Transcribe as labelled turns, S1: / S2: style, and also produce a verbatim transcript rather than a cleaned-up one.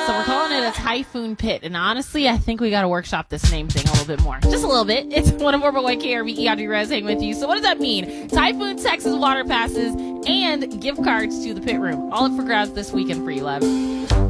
S1: So we're calling it a Typhoon Pit. And honestly, I think we got to workshop this name thing a little bit more. Just a little bit. It's one of four point one K R V E, Audrey Rez hanging with you. So what does that mean? Typhoon Texas water passes and gift cards to the pit room. All up for grabs this weekend for you, love.